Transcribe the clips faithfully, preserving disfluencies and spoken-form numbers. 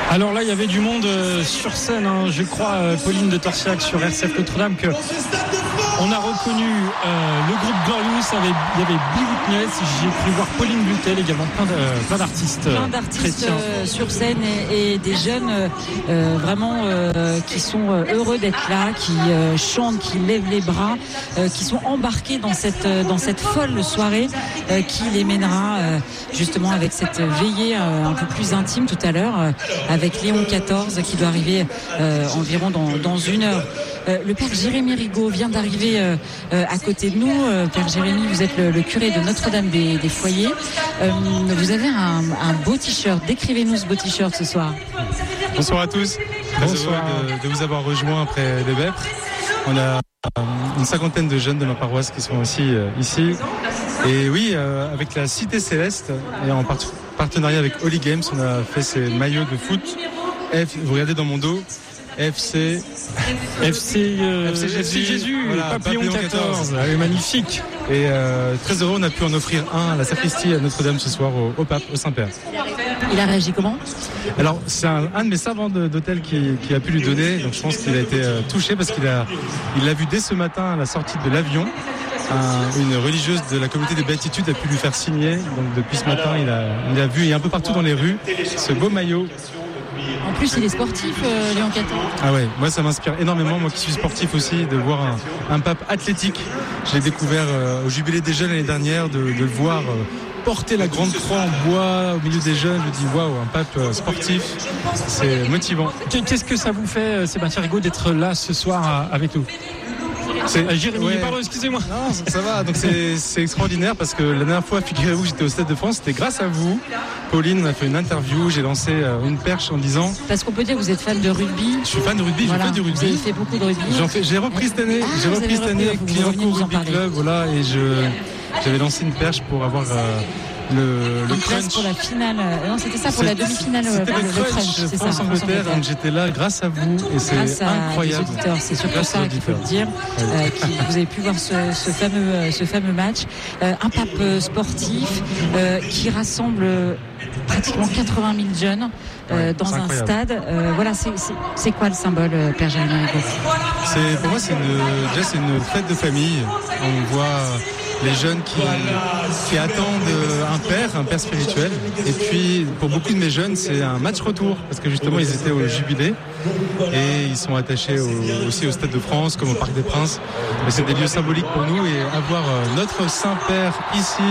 Alors là, il y avait du monde euh, sur scène, hein. Je crois, euh, Pauline de Torsiac sur R C F Notre-Dame, que on a reconnu euh, le groupe Glorious. Avec, il y avait Bill Witness, j'ai cru voir Pauline Blutel également, plein, de, euh, plein d'artistes. Plein d'artistes euh, sur scène et, et des jeunes euh, vraiment euh, qui sont euh, heureux d'être là, qui euh, chantent, qui lèvent les bras, euh, qui sont embarqués dans cette, euh, dans cette folle soirée euh, qui les mènera euh, justement avec cette veillée euh, un peu plus intime tout à l'heure, euh, avec Léon quatorze qui doit arriver euh, environ dans, dans une heure. Euh, le père Jérémy Rigaud vient d'arriver euh, euh, à côté de nous. Euh, père Jérémy, vous êtes le, le curé de Notre-Dame des, des Foyers. Euh, vous avez un, un beau t-shirt. Décrivez-nous ce beau t-shirt ce soir. Bonsoir à tous. Très Bonsoir. heureux de, de vous avoir rejoint après les Vêpres. On a une cinquantaine de jeunes de ma paroisse qui sont aussi euh, ici. Et oui, euh, avec la Cité Céleste et en part- partenariat avec Holy Games, on a fait ces maillots de foot. F, vous regardez dans mon dos. F C F C, euh, F C Jésus, F C Jésus voilà, Papillon quatorze, ah, magnifique. Et euh, très heureux, on a pu en offrir un à la sacristie à Notre-Dame ce soir au, au pape, au Saint-Père. Il a réagi comment? Alors c'est un, un de mes servants d'hôtel qui, qui a pu lui donner, donc je pense qu'il a été euh, touché parce qu'il a, il l'a vu dès ce matin à la sortie de l'avion. Un, une religieuse de la communauté des Béatitudes a pu lui faire signer, donc depuis ce matin il a, il a vu, et un peu partout dans les rues, ce beau maillot. En plus, il est sportif, euh, Léon quatorze. Ah ouais, moi ça m'inspire énormément, moi qui suis sportif aussi, de voir un, un pape athlétique. Je l'ai découvert euh, au Jubilé des Jeunes l'année dernière, de, de le voir euh, porter la grande croix en bois au milieu des jeunes. Je me dis waouh, un pape euh, sportif, c'est motivant. Qu'est-ce que ça vous fait, Sébastien Rigaud, d'être là ce soir avec nous? C'est euh, Jérémy, ouais. Pardon, excusez-moi. Non, ça, ça va. Donc c'est, c'est extraordinaire parce que la dernière fois, figurez-vous, j'étais au Stade de France, c'était grâce à vous. Pauline m'a fait une interview, j'ai lancé euh, une perche en disant. Parce qu'on peut dire que vous êtes fan de rugby. Je suis fan de rugby, voilà, j'ai fait du rugby. Vous avez fait beaucoup de rugby. J'en fais, j'ai repris cette année, ah, j'ai repris cette année Clignancourt Rugby Club, voilà, et je, j'avais lancé une perche pour avoir. Euh, Le, le crunch pour la finale. Non, c'était ça pour c'est, la demi-finale. C'était le, le crunch, crunch c'est France ça, Angleterre. Donc j'étais là grâce à vous et c'est grâce incroyable. À auditeurs, c'est surtout ça qu'il faut le dire. Ouais. Euh, qui, vous avez pu voir ce, ce fameux, ce fameux match. Euh, un pape sportif euh, qui rassemble pratiquement quatre-vingt mille jeunes euh, ouais, dans un stade. Euh, voilà, c'est, c'est, c'est quoi le symbole, Père Jérémy Rigaud? C'est pour moi, c'est une, déjà c'est une fête de famille. On voit les jeunes qui, qui attendent un père, un père spirituel. Et puis, pour beaucoup de mes jeunes, c'est un match retour. Parce que justement, ils étaient au Jubilé. Et ils sont attachés au, aussi au Stade de France, comme au Parc des Princes. Et c'est des lieux symboliques pour nous. Et avoir notre Saint-Père ici,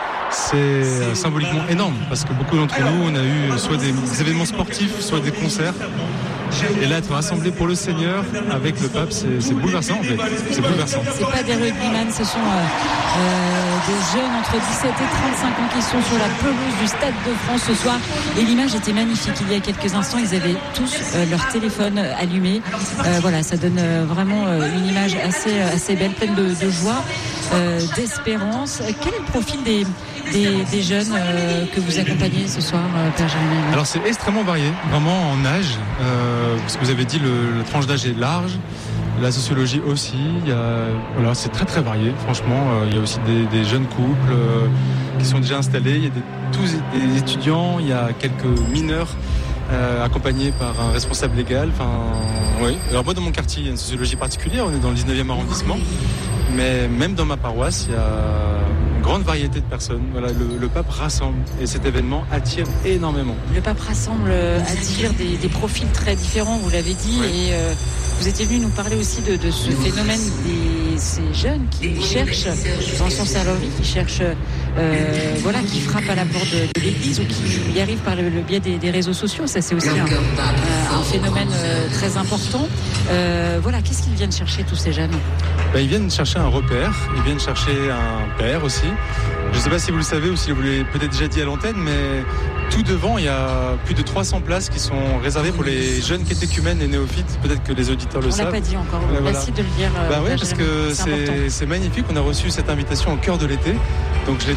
c'est symboliquement énorme. Parce que beaucoup d'entre nous, on a eu soit des, des événements sportifs, soit des concerts. Et là, être rassemblés pour le Seigneur avec le pape, c'est, c'est bouleversant en fait. C'est bouleversant. C'est pas des rugbyman, ce sont euh, euh, des jeunes entre dix-sept et trente-cinq ans qui sont sur la pelouse du Stade de France ce soir. Et l'image était magnifique. Il y a quelques instants, ils avaient tous euh, leur téléphone allumé. Euh, voilà, ça donne euh, vraiment euh, une image assez, assez belle, pleine de, de joie, euh, d'espérance. Quel est le profil des, des, des jeunes euh, que vous accompagnez ce soir, euh, Père Jérémy? Alors c'est extrêmement varié, vraiment en âge. Euh, parce que vous avez dit le, le tranche d'âge est large, la sociologie aussi, il y a, voilà, c'est très très varié franchement, euh, il y a aussi des, des jeunes couples euh, qui sont déjà installés, il y a des, tous des étudiants, il y a quelques mineurs euh, accompagnés par un responsable légal, enfin oui. Alors moi dans mon quartier il y a une sociologie particulière, on est dans le dix-neuvième arrondissement, mais même dans ma paroisse il y a une grande variété de personnes. Voilà, le, le pape rassemble et cet événement attire énormément. Le pape rassemble, attire des, des profils très différents, vous l'avez dit, ouais. Et euh, vous étiez venu nous parler aussi de, de ce phénomène des ces jeunes qui cherchent dans son salarié, qui cherchent, euh, voilà, qui frappent à la porte de, de l'église ou qui y arrivent par le, le biais des, des réseaux sociaux. Ça, c'est aussi un, un, un phénomène euh, très important. Euh, voilà, qu'est-ce qu'ils viennent chercher tous ces jeunes? Ben, ils viennent chercher un repère, ils viennent chercher un père aussi. Je ne sais pas si vous le savez ou si vous l'avez peut-être déjà dit à l'antenne, mais tout devant, il y a plus de trois cents places qui sont réservées pour les jeunes catéchumènes et néophytes. Peut-être que les auditeurs le on savent. On l'a pas dit encore. Voilà. Merci de le dire. Bah ouais, parce que c'est, c'est, c'est magnifique. On a reçu cette invitation au cœur de l'été. Donc je l'ai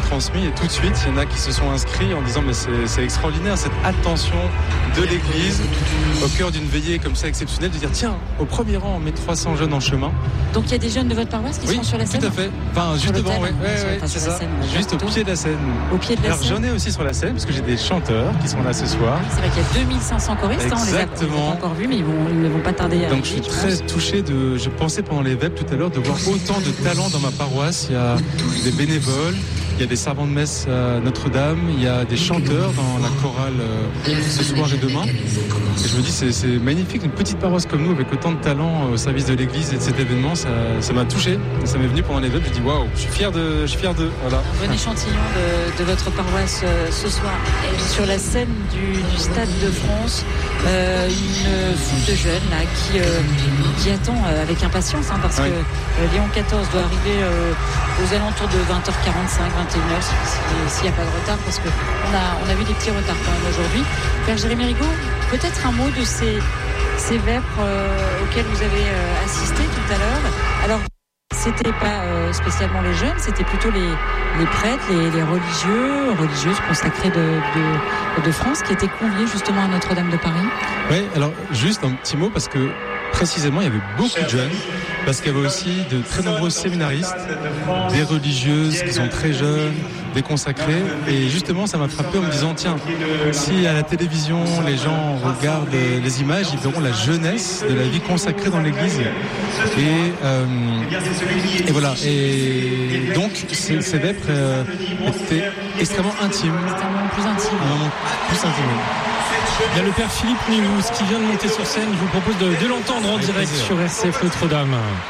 transmis et tout de suite, il y en a qui se sont inscrits en disant mais c'est, c'est extraordinaire cette attention de l'église au cœur d'une veillée comme ça exceptionnelle, de dire tiens, au premier rang, on met trois cents jeunes en chemin. Donc il y a des jeunes de votre paroisse qui oui, sont sur la scène. Tout à fait. Enfin, juste devant, ouais, ouais, ouais, enfin, c'est sur ça. Scène, juste au pied de la scène. Au pied de la Alors, scène. j'en ai aussi sur la scène parce que j'ai des chanteurs qui sont là ce soir. C'est vrai qu'il y a deux mille cinq cents choristes, hein, on les a, on les a pas encore vus, mais ils, vont, ils ne vont pas tarder à Donc je suis je très pense. touché de. Je pensais pendant les vêpres tout à l'heure de voir autant de talents dans ma paroisse. Il y a des bénévoles, il y a des servants de messe à Notre-Dame, il y a des chanteurs dans la chorale euh, ce soir et demain. Et je me dis c'est, c'est magnifique, une petite paroisse comme nous avec autant de talents au service de l'église et de cet événement, ça, ça m'a touché. Et ça m'est venu pendant les vêpres. Je dis waouh, je suis fier de, je suis fier d'eux. Voilà. Un bon échantillon de, de votre paroisse euh, ce soir. Et sur la scène du, du Stade de France, euh, une foule de jeunes là qui, euh, qui attend euh, avec impatience, hein, parce ouais. que euh, Léon quatorze doit arriver euh, aux alentours de vingt heures quarante-cinq, vingt et une heures s'il n'y a pas de retard, parce qu'on a, on a vu des petits retards quand même aujourd'hui. Père Jérémy Rigaud, peut-être un mot de ces, ces vêpres euh, auxquels vous avez euh, assisté tout à l'heure. Alors, c'était pas euh, spécialement les jeunes, c'était plutôt les, les prêtres, les, les religieux, religieuses consacrées de, de, de France qui étaient conviés justement à Notre-Dame de Paris. Oui, alors juste un petit mot parce que précisément il y avait beaucoup de jeunes, parce qu'il y avait aussi de très nombreux séminaristes, des religieuses qui sont très jeunes, des consacrés, et justement ça m'a frappé en me disant tiens, si à la télévision les gens regardent les images, ils verront la jeunesse de la vie consacrée dans l'église, et, euh, et voilà, et donc ces, ces vêpres euh, étaient extrêmement intimes, extrêmement plus intimes, vraiment plus intimes. Il y a le père Philippe Nilous qui vient de monter sur scène. Je vous propose de, de l'entendre en direct sur R C F Notre-Dame.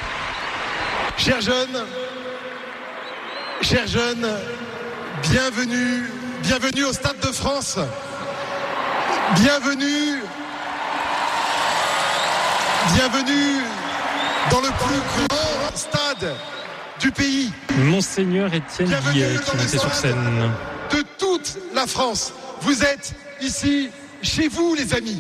Chers jeunes, chers jeunes, bienvenue, bienvenue au Stade de France. Bienvenue, bienvenue dans le plus grand stade du pays. Monseigneur Étienne Guillet qui montait sur scène. De toute la France. Vous êtes ici chez vous, les amis.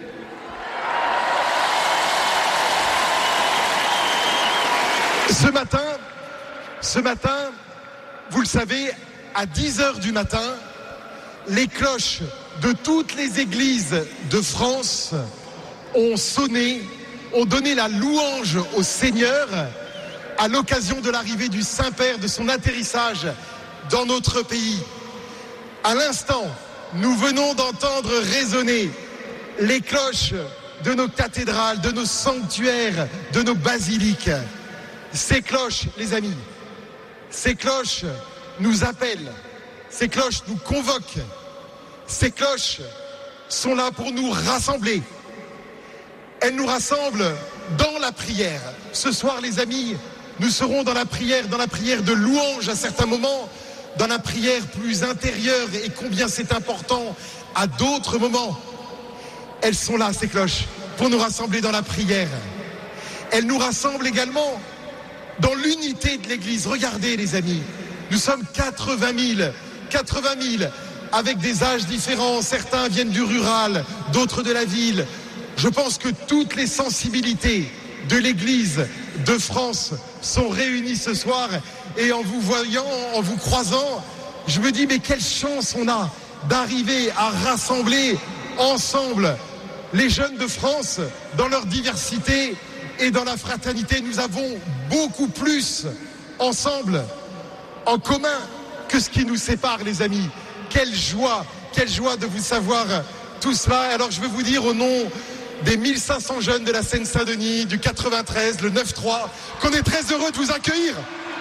Ce matin, ce matin, vous le savez, à dix heures du matin, les cloches de toutes les églises de France ont sonné, ont donné la louange au Seigneur à l'occasion de l'arrivée du Saint-Père, de son atterrissage dans notre pays. À l'instant, nous venons d'entendre résonner les cloches de nos cathédrales, de nos sanctuaires, de nos basiliques. Ces cloches, les amis, ces cloches nous appellent, ces cloches nous convoquent, ces cloches sont là pour nous rassembler. Elles nous rassemblent dans la prière. Ce soir, les amis, nous serons dans la prière, dans la prière de louange à certains moments, dans la prière plus intérieure, et combien c'est important à d'autres moments. Elles sont là, ces cloches, pour nous rassembler dans la prière. Elles nous rassemblent également dans l'unité de l'Église. Regardez, les amis, nous sommes quatre-vingt mille, quatre-vingt mille, avec des âges différents. Certains viennent du rural, d'autres de la ville. Je pense que toutes les sensibilités de l'Église de France sont réunies ce soir. Et en vous voyant, en vous croisant, je me dis, mais quelle chance on a d'arriver à rassembler ensemble les jeunes de France dans leur diversité et dans la fraternité. Nous avons beaucoup plus ensemble, en commun, que ce qui nous sépare, les amis. Quelle joie, quelle joie de vous savoir tout cela. Alors je veux vous dire au nom des mille cinq cents jeunes de la Seine-Saint-Denis, du quatre-vingt-treize, le neuf trois, qu'on est très heureux de vous accueillir.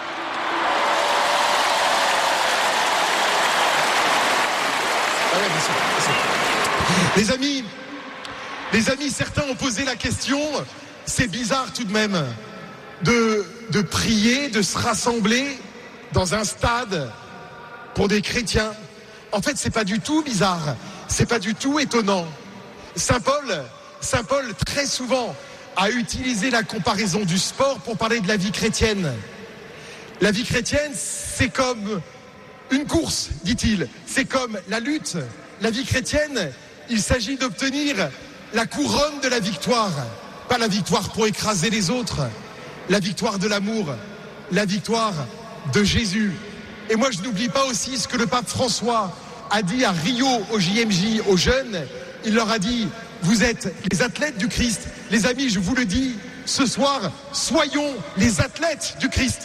Les amis, les amis, certains ont posé la question, c'est bizarre tout de même, de, de prier, de se rassembler dans un stade pour des chrétiens. En fait, c'est pas du tout bizarre, c'est pas du tout étonnant. Saint Paul, Saint Paul, très souvent, a utilisé la comparaison du sport pour parler de la vie chrétienne. La vie chrétienne, c'est comme une course, dit-il. C'est comme la lutte. La vie chrétienne, il s'agit d'obtenir la couronne de la victoire. Pas la victoire pour écraser les autres. La victoire de l'amour. La victoire de Jésus. Et moi, je n'oublie pas aussi ce que le pape François a dit à Rio au J M J aux jeunes. Il leur a dit, vous êtes les athlètes du Christ. Les amis, je vous le dis, ce soir, soyons les athlètes du Christ.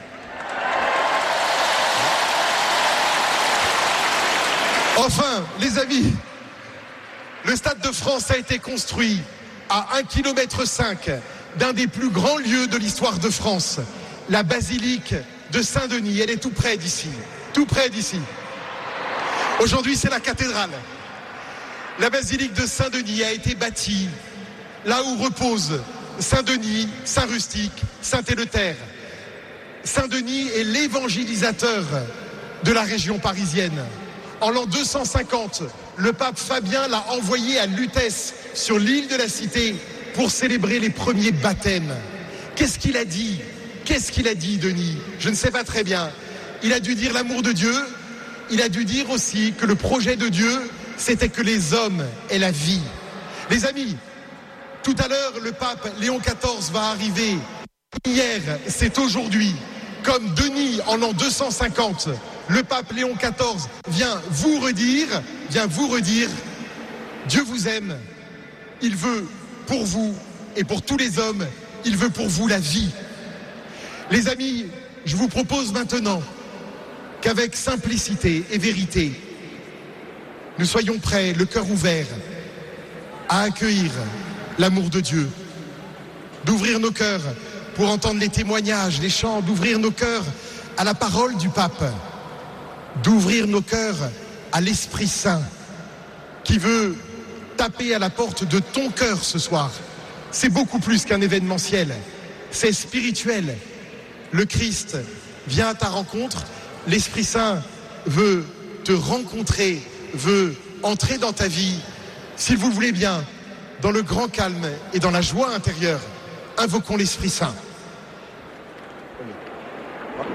Enfin, les amis, le Stade de France a été construit à un kilomètre cinq d'un des plus grands lieux de l'histoire de France, la basilique de Saint-Denis. Elle est tout près d'ici, tout près d'ici. Aujourd'hui, c'est la cathédrale. La basilique de Saint-Denis a été bâtie là où reposent Saint-Denis, Saint-Rustique, Saint-Éleuther. Saint-Denis est l'évangélisateur de la région parisienne. En l'an deux cent cinquante, le pape Fabien l'a envoyé à Lutèce, sur l'île de la Cité, pour célébrer les premiers baptêmes. Qu'est-ce qu'il a dit ? Qu'est-ce qu'il a dit, Denis ? Je ne sais pas très bien. Il a dû dire l'amour de Dieu. Il a dû dire aussi que le projet de Dieu, c'était que les hommes aient la vie. Les amis, tout à l'heure, le pape Léon quatorze va arriver. Hier, c'est aujourd'hui. Comme Denis en l'an deux cent cinquante, le pape Léon quatorze vient vous redire, vient vous redire, Dieu vous aime, il veut pour vous et pour tous les hommes, il veut pour vous la vie. Les amis, je vous propose maintenant qu'avec simplicité et vérité, nous soyons prêts, le cœur ouvert, à accueillir l'amour de Dieu, d'ouvrir nos cœurs pour entendre les témoignages, les chants, d'ouvrir nos cœurs à la parole du pape, d'ouvrir nos cœurs à l'Esprit Saint qui veut taper à la porte de ton cœur ce soir. C'est beaucoup plus qu'un événementiel, c'est spirituel. Le Christ vient à ta rencontre, l'Esprit Saint veut te rencontrer, veut entrer dans ta vie. S'il vous voulez bien, dans le grand calme et dans la joie intérieure, invoquons l'Esprit Saint.